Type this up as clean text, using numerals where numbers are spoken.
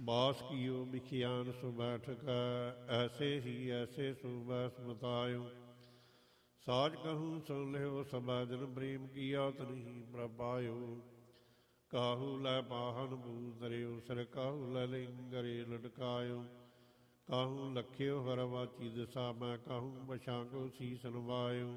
बास कियो बिखियान सु बैठक, ऐसे ही ऐसे सु बैस बतायो। साज कहूँ सुन लियो सबा जन, प्रेम किया तनहि प्रपायो। काहू लै पाहन भूतरियो, सिर काहू लै लिंगरे लटकायो। काहू लखियो हरवाची दिशा, मैं काहू बछां को सीस नवायो।